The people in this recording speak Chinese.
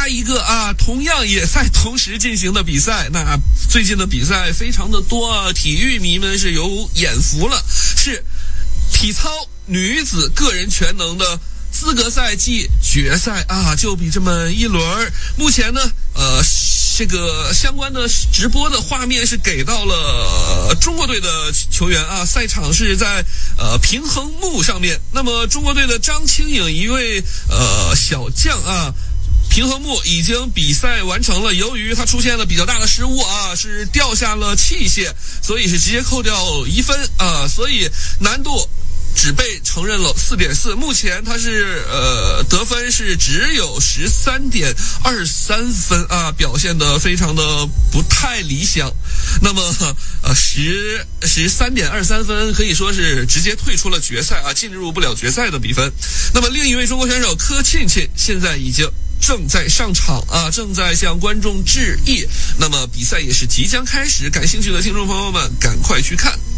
加一个同样也在同时进行的比赛。那最近的比赛非常的多，体育迷们是有眼福了，是体操女子个人全能的资格赛暨决赛就比这么一轮。目前呢这个相关的直播的画面是给到了中国队的球员赛场是在平衡木上面。那么中国队的张清颖一位小将平衡木已经比赛完成了，由于他出现了比较大的失误是掉下了器械，所以是直接扣掉1分所以难度只被承认了4.4，目前他是得分是只有13.23分表现得非常的不太理想。那么13.23分可以说是直接退出了决赛进入不了决赛的比分。那么另一位中国选手柯沁沁现在已经正在上场正在向观众致意。那么比赛也是即将开始，感兴趣的听众朋友们赶快去看。